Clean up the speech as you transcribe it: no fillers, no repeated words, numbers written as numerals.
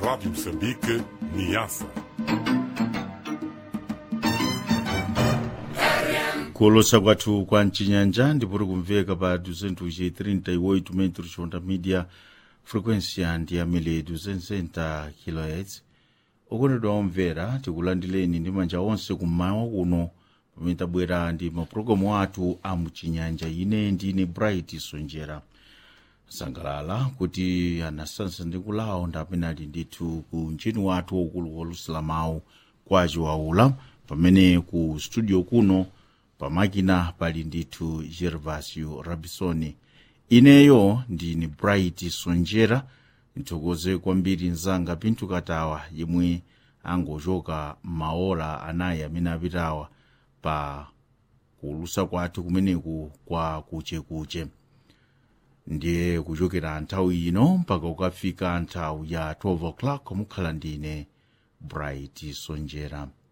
Rádio Moçambique, Niassa. kuolosa kwathu kwa mchinyanja ndipuri kumveka pa 238 metros onda media frequência ndi amene 260 kHz. okondedwa omvera tikulandileni ndi manja onse kummawa kuno pamene tabwera ndi mapulogalamu athu a mchinyanja. ine ndine Bright Sonjera. sangalala kuti anasansa ndi kulawo ndapena ali ndithu ku mchini wathu waukulu wolusila mawu kwa chiwaula, pamene ku studio kuno pamakina pali ndithu Gervasio Rabisoni. ineyo ndine Bright Sonjera. nthokoze kwambiri nzanga Pinto Katawa yemwe angochoka maola anayi amene apitawa pa kulusa kwathu kumeneku kwa kuchekuche. ndiye kuchokera nthawi ino mpaka ukafika nthawi ya 12 o'clock mukhala ndine Bright Sonjera.